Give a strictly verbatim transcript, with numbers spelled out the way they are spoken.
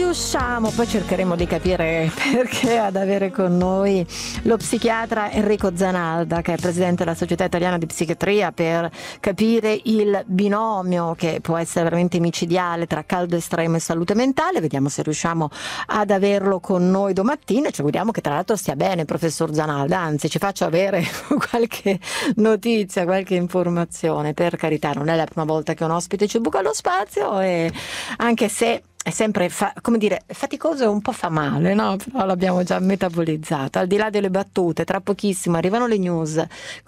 riusciamo, poi cercheremo di capire perché, ad avere con noi lo psichiatra Enrico Zanalda, che è presidente della Società Italiana di Psichiatria, per capire il binomio che può essere veramente micidiale tra caldo estremo e salute mentale. Vediamo se riusciamo ad averlo con noi domattina e ci auguriamo che tra l'altro stia bene, professor Zanalda, anzi ci faccia avere qualche notizia, qualche informazione. Per carità, non è la prima volta che un ospite ci buca lo spazio, e anche se è sempre, fa, come dire, faticoso e un po' fa male, no? Però l'abbiamo già metabolizzato. Al di là delle battute, tra pochissimo arrivano le news